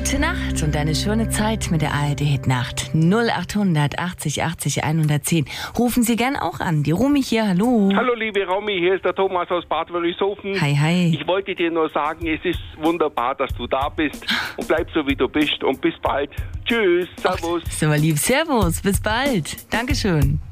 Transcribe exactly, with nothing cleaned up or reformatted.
Gute Nacht und eine schöne Zeit mit der A R D Hit Nacht. null achthundert achtzig achtzig hundertzehn. Rufen Sie gern auch an. Die Romy hier, hallo. Hallo liebe Romy, hier ist der Thomas aus Bad Wörishofen. Hi, hi. Ich wollte dir nur sagen, es ist wunderbar, dass du da bist und bleib so wie du bist und bis bald. Tschüss, servus. So lieb, servus, bis bald. Dankeschön.